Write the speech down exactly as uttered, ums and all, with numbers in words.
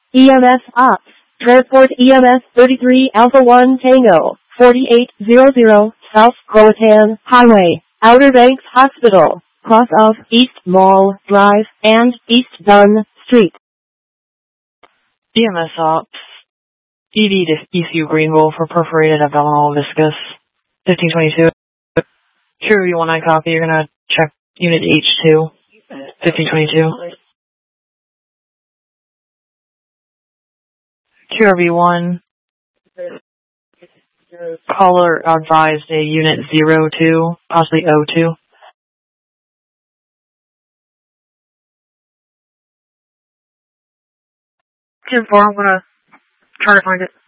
E M S Ops. Transport E M S thirty-three Alpha one Tango, forty-eight hundred South Croatan Highway, Outer Banks Hospital, cross of East Mall Drive and East Dunn Street. E M S Ops. E D to E C U Greenville for perforated abdominal viscous, fifteen twenty-two. Q R V one I copy, you're gonna check unit H two, fifteen twenty-two. Q R V one, caller advised a unit zero two, possibly O two. ten four, I'm gonna try to find it.